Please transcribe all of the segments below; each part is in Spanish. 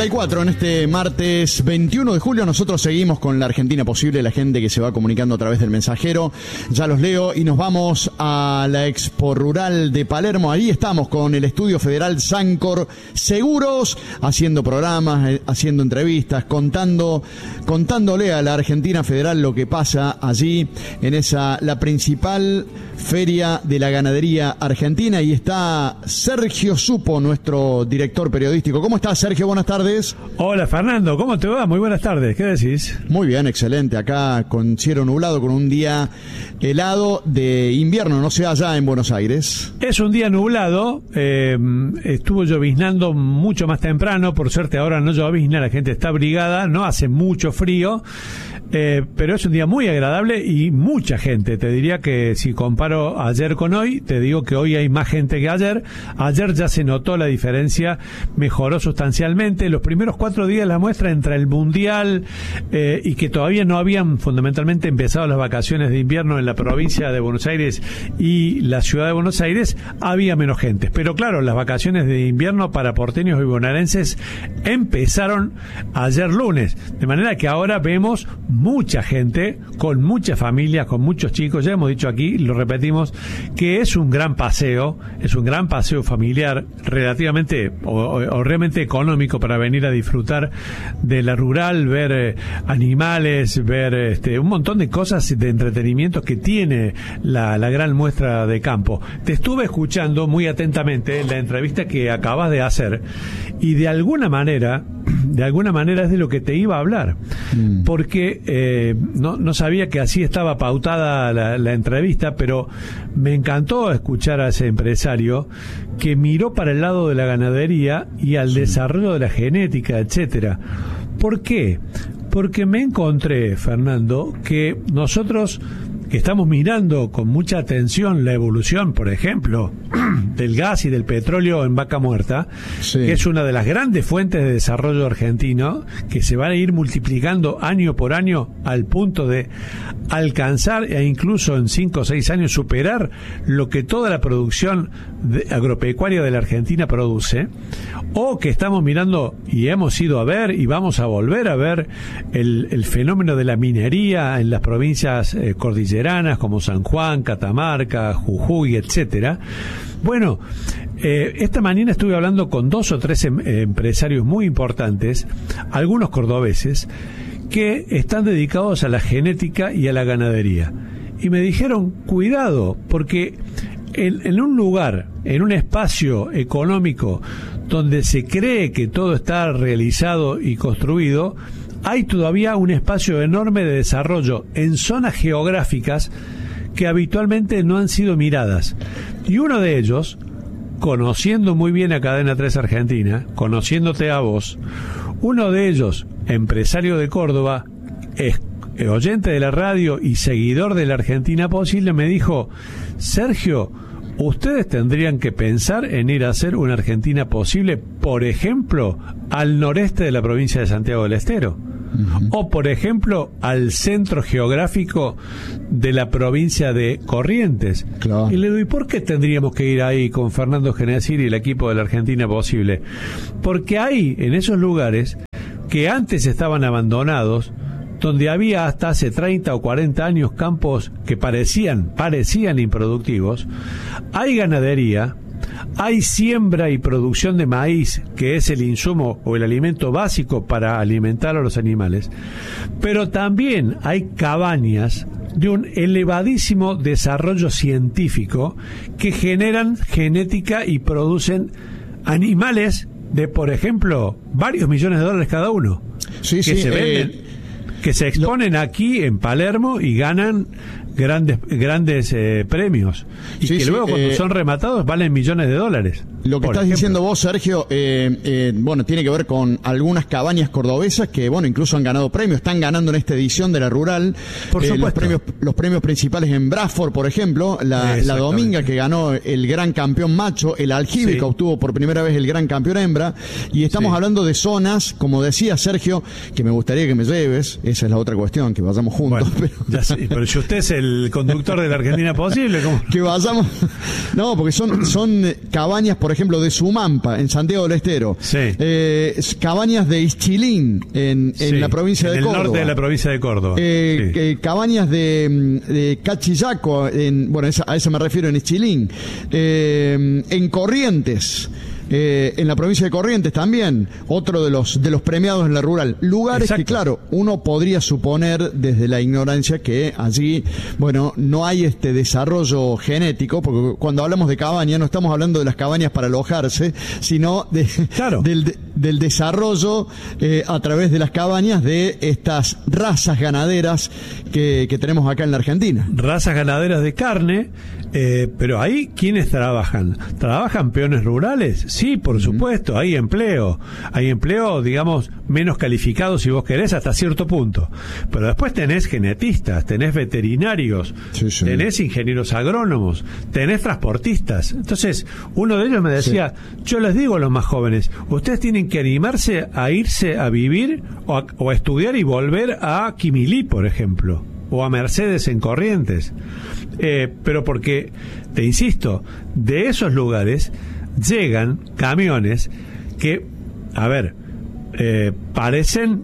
En este martes 21 de julio nosotros seguimos con la Argentina Posible, la gente que se va comunicando a través del mensajero. Ya los leo y nos vamos a la Expo Rural de Palermo. Ahí estamos con el Estudio Federal Sancor Seguros, haciendo programas, haciendo entrevistas, contándole a la Argentina Federal lo que pasa allí en la principal feria de la ganadería argentina. Y está Sergio Supo, nuestro director periodístico. ¿Cómo estás, Sergio? Buenas tardes. Hola, Fernando, ¿cómo te va? Muy buenas tardes, ¿qué decís? Muy bien, excelente, acá con cielo nublado, con un día helado de invierno, no sé allá en Buenos Aires. Es un día nublado, estuvo lloviznando mucho más temprano, por suerte ahora no llovizna, la gente está abrigada, no hace mucho frío, pero es un día muy agradable y mucha gente. Te diría que si comparo ayer con hoy, te digo que hoy hay más gente que ayer. Ayer ya se notó la diferencia, mejoró sustancialmente. Los primeros 4 días de la muestra, entre el Mundial y que todavía no habían fundamentalmente empezado las vacaciones de invierno en la provincia de Buenos Aires y la ciudad de Buenos Aires, había menos gente. Pero claro, las vacaciones de invierno para porteños y bonaerenses empezaron ayer lunes, de manera que ahora vemos mucha gente, con muchas familias, con muchos chicos. Ya hemos dicho aquí, lo repetimos, que es un gran paseo familiar, relativamente o realmente económico para venir a disfrutar de la rural, ver animales, ver un montón de cosas de entretenimiento que tiene la gran muestra de campo. Te estuve escuchando muy atentamente la entrevista que acabas de hacer y de alguna manera es de lo que te iba a hablar, porque no sabía que así estaba pautada la entrevista, pero me encantó escuchar a ese empresario que miró para el lado de la ganadería y al desarrollo de la genética, etcétera. ¿Por qué? Porque me encontré, Fernando, que nosotros que estamos mirando con mucha atención la evolución, por ejemplo, del gas y del petróleo en Vaca Muerta, que es una de las grandes fuentes de desarrollo argentino, que se van a ir multiplicando año por año al punto de alcanzar e incluso en 5 o 6 años superar lo que toda la producción agropecuaria de la Argentina produce, o que estamos mirando y hemos ido a ver y vamos a volver a ver el fenómeno de la minería en las provincias cordilleranas como San Juan, Catamarca, Jujuy, etcétera. Bueno, esta mañana estuve hablando con 2 o 3 empresarios muy importantes, algunos cordobeses, que están dedicados a la genética y a la ganadería. Y me dijeron, cuidado, porque en un lugar, en un espacio económico donde se cree que todo está realizado y construido, hay todavía un espacio enorme de desarrollo en zonas geográficas que habitualmente no han sido miradas. Y uno de ellos, conociendo muy bien a Cadena 3 Argentina, conociéndote a vos, uno de ellos, empresario de Córdoba, oyente de la radio y seguidor de la Argentina Posible, me dijo, Sergio, ustedes tendrían que pensar en ir a hacer una Argentina Posible, por ejemplo, al noreste de la provincia de Santiago del Estero. O, por ejemplo, al centro geográfico de la provincia de Corrientes. Claro. Y le digo, ¿y por qué tendríamos que ir ahí con Fernando Genesir y el equipo de la Argentina Posible? Porque hay en esos lugares que antes estaban abandonados, donde había hasta hace 30 o 40 años campos que parecían improductivos, hay ganadería, hay siembra y producción de maíz, que es el insumo o el alimento básico para alimentar a los animales, pero también hay cabañas de un elevadísimo desarrollo científico que generan genética y producen animales de, por ejemplo, varios millones de dólares cada uno, que se venden, que se exponen aquí en Palermo y ganan grandes premios, y que luego cuando son rematados valen millones de dólares. Lo que estás diciendo vos, Sergio, bueno, tiene que ver con algunas cabañas cordobesas que, bueno, incluso han ganado premios, están ganando en esta edición de la Rural. Por supuesto. Los premios principales en Bradford, por ejemplo, la Dominga, que ganó el gran campeón macho, el Aljibe, que obtuvo por primera vez el gran campeón hembra, y estamos hablando de zonas, como decía Sergio, que me gustaría que me lleves, esa es la otra cuestión, que vayamos juntos. Bueno, ya sé, pero si usted es el conductor de la Argentina Posible, ¿cómo? Que vayamos. No, porque son cabañas, por ejemplo, de Sumampa, en Santiago del Estero. Sí. Cabañas de Ischilín, en la provincia de Córdoba. En el norte de la provincia de Córdoba. Cabañas de Cachillaco, a esa me refiero, en Ischilín. En Corrientes. En la provincia de Corrientes también, otro de los premiados en la rural. Lugares Exacto. Que, claro, uno podría suponer desde la ignorancia que allí, no hay este desarrollo genético, porque cuando hablamos de cabañas no estamos hablando de las cabañas para alojarse, sino del desarrollo a través de las cabañas de estas razas ganaderas que tenemos acá en la Argentina. Razas ganaderas de carne, pero ahí, ¿quiénes trabajan? ¿Trabajan peones rurales? Sí, por supuesto, hay empleo, digamos, menos calificado si vos querés hasta cierto punto, pero después tenés genetistas, tenés veterinarios, tenés ingenieros agrónomos, tenés transportistas. Entonces, uno de ellos me decía, yo les digo a los más jóvenes, ustedes tienen que animarse a irse a vivir o a estudiar y volver a Quimilí, por ejemplo, o a Mercedes en Corrientes, pero porque, te insisto, de esos lugares llegan camiones que, parecen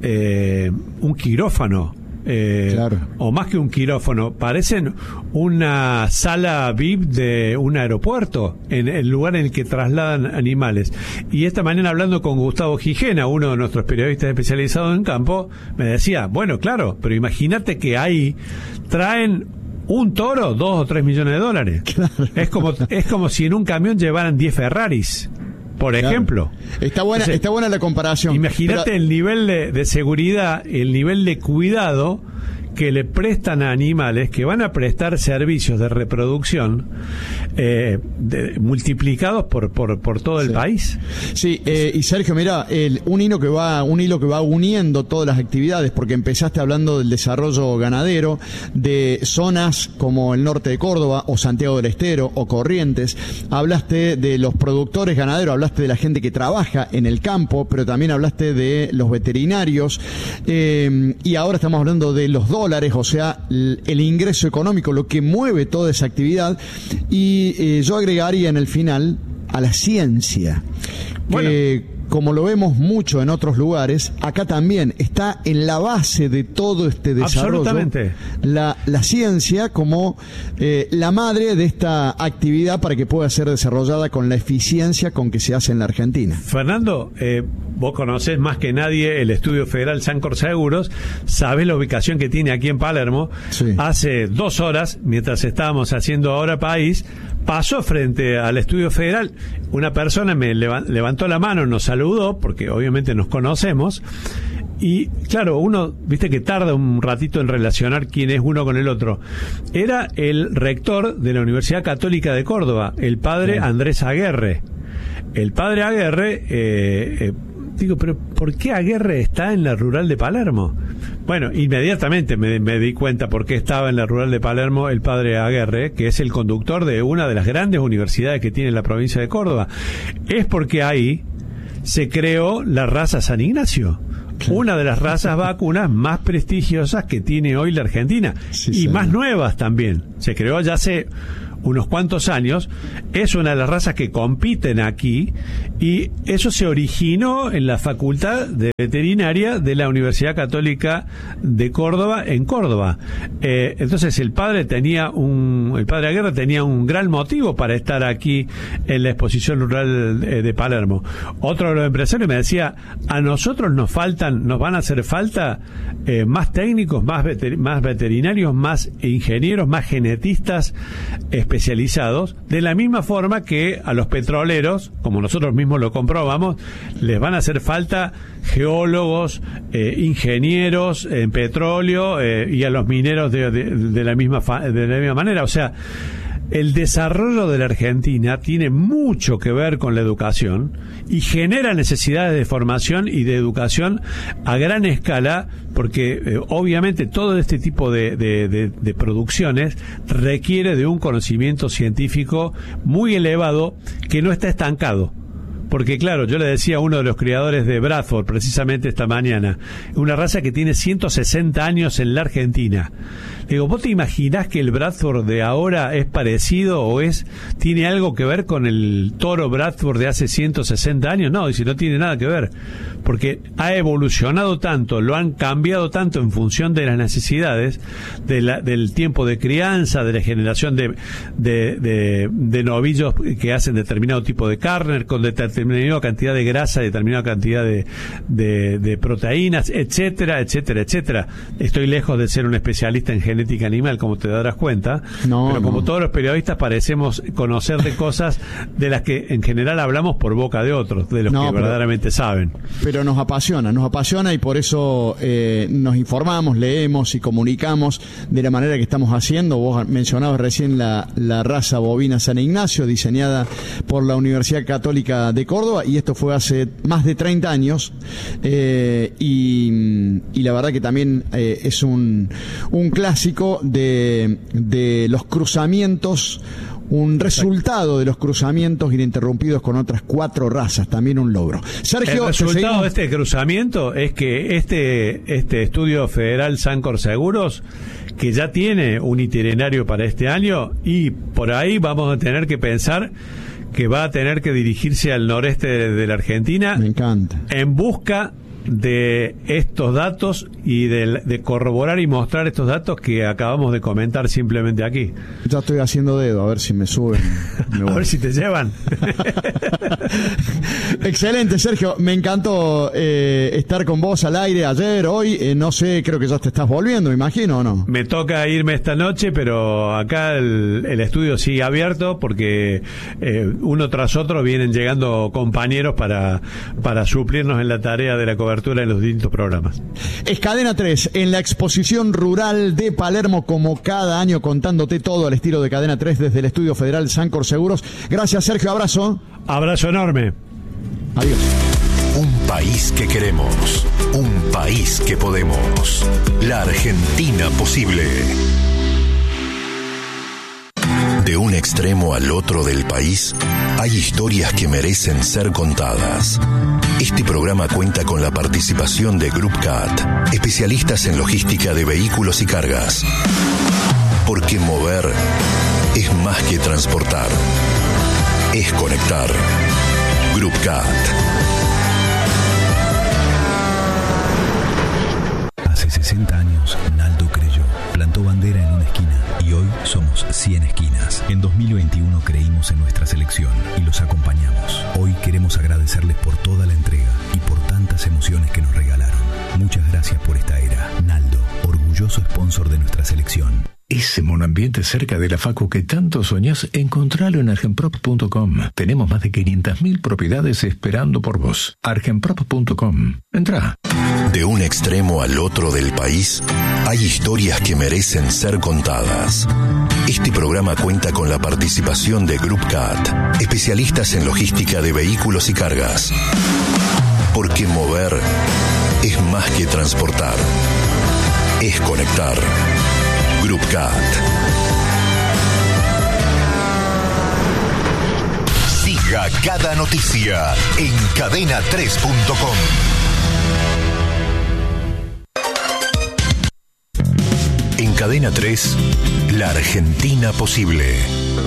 un quirófano, claro. O más que un quirófano, parecen una sala VIP de un aeropuerto, en el lugar en el que trasladan animales. Y esta mañana, hablando con Gustavo Gijena, uno de nuestros periodistas especializados en campo, me decía, bueno, claro, pero imagínate que ahí traen un toro, 2 o 3 millones de dólares. Claro. Es como si en un camión llevaran 10 Ferraris, por ejemplo. Está buena la comparación. Imagínate el nivel de seguridad, el nivel de cuidado que le prestan a animales que van a prestar servicios de reproducción multiplicados por todo el país. Sí, y Sergio, mira, un hilo que va uniendo todas las actividades, porque empezaste hablando del desarrollo ganadero de zonas como el norte de Córdoba o Santiago del Estero o Corrientes, hablaste de los productores ganaderos, hablaste de la gente que trabaja en el campo, pero también hablaste de los veterinarios, y ahora estamos hablando de los dólares, o sea, el ingreso económico, lo que mueve toda esa actividad, y yo agregaría en el final a la ciencia, que como lo vemos mucho en otros lugares, acá también está en la base de todo este desarrollo. Absolutamente. La ciencia como la madre de esta actividad para que pueda ser desarrollada con la eficiencia con que se hace en la Argentina. Fernando, vos conocés más que nadie el Estudio Federal Sancor Seguros, sabés la ubicación que tiene aquí en Palermo. Sí. Hace 2 horas, mientras estábamos haciendo Ahora País, pasó frente al Estudio Federal una persona, me levantó la mano, nos saludó, porque obviamente nos conocemos, y claro, uno, viste que tarda un ratito en relacionar quién es uno con el otro. Era el rector de la Universidad Católica de Córdoba, el padre Andrés Aguerre. El padre Aguerre, digo, pero ¿por qué Aguerre está en la rural de Palermo? Bueno, inmediatamente me di cuenta por qué estaba en la rural de Palermo el padre Aguerre, que es el conductor de una de las grandes universidades que tiene la provincia de Córdoba. Es porque ahí se creó la raza San Ignacio, una de las razas vacunas más prestigiosas que tiene hoy la Argentina, y más nuevas también. Se creó ya hace unos cuantos años, es una de las razas que compiten aquí, y eso se originó en la Facultad de Veterinaria de la Universidad Católica de Córdoba, en Córdoba. Entonces el padre Aguirre tenía un gran motivo para estar aquí en la exposición rural de Palermo. Otro de los empresarios me decía, a nosotros nos van a hacer falta más técnicos, más veterinarios, más ingenieros, más genetistas especializados, de la misma forma que a los petroleros, como nosotros mismos lo comprobamos, les van a hacer falta geólogos, ingenieros en petróleo, y a los mineros de la misma manera. O sea, el desarrollo de la Argentina tiene mucho que ver con la educación y genera necesidades de formación y de educación a gran escala, porque obviamente todo este tipo de producciones requiere de un conocimiento científico muy elevado que no está estancado. Porque claro, yo le decía a uno de los criadores de Bradford precisamente esta mañana, una raza que tiene 160 años en la Argentina. Le digo, ¿vos te imaginás que el Bradford de ahora es parecido o tiene algo que ver con el toro Bradford de hace 160 años? No, dice, no tiene nada que ver, porque ha evolucionado tanto, lo han cambiado tanto en función de las necesidades del tiempo de crianza, de la generación de novillos que hacen determinado tipo de carne, con determinada cantidad de grasa, determinada cantidad de proteínas, etcétera, etcétera, etcétera. Estoy lejos de ser un especialista en genética animal, como te darás cuenta, pero como todos los periodistas parecemos conocer de cosas de las que en general hablamos por boca de otros, de los que verdaderamente saben. Pero nos apasiona y por eso nos informamos, leemos y comunicamos de la manera que estamos haciendo. Vos mencionabas recién la raza bovina San Ignacio, diseñada por la Universidad Católica de Córdoba, y esto fue hace más de 30 años, y la verdad que también es un clásico de los cruzamientos, un resultado de los cruzamientos ininterrumpidos con otras 4 razas, también un logro. Sergio, el resultado de este cruzamiento es que este estudio federal Sancor Seguros, que ya tiene un itinerario para este año, y por ahí vamos a tener que pensar que va a tener que dirigirse al noreste de la Argentina. Me encanta. En busca de estos datos y de corroborar y mostrar estos datos que acabamos de comentar simplemente aquí. Ya estoy haciendo dedo, a ver si me suben. A ver si te llevan. Excelente, Sergio. Me encantó estar con vos al aire ayer, hoy. No sé, creo que ya te estás volviendo, me imagino, ¿o no? Me toca irme esta noche, pero acá el estudio sigue abierto porque uno tras otro vienen llegando compañeros para suplirnos en la tarea de la cobertura en los distintos programas. Es Cadena 3 en la exposición rural de Palermo, como cada año, contándote todo al estilo de Cadena 3 desde el Estudio Federal Sancor Seguros. Gracias, Sergio, abrazo. Abrazo enorme. Adiós. Un país que queremos, un país que podemos. La Argentina posible. De un extremo al otro del país, hay historias que merecen ser contadas. Este programa cuenta con la participación de Group CAT, especialistas en logística de vehículos y cargas. Porque mover es más que transportar, es conectar. Group CAT. Hace 60 años, Naldo creyó, plantó bandera en una esquina y hoy somos 100 esquinas. En 2021 creímos en nuestra selección y los acompañamos. Hoy queremos agradecerles por toda la entrega y por tantas emociones que nos regalaron. Muchas gracias por esta era. Naldo, orgulloso sponsor de nuestra selección. Ese monoambiente cerca de la facu que tanto soñás, encontralo en argenprop.com. Tenemos más de 500.000 propiedades esperando por vos. argenprop.com. Entrá. De un extremo al otro del país, hay historias que merecen ser contadas. Este programa cuenta con la participación de Group CAT, especialistas en logística de vehículos y cargas. Porque mover es más que transportar, es conectar. Group CAT. Siga cada noticia en cadena3.com. En Cadena 3, la Argentina posible.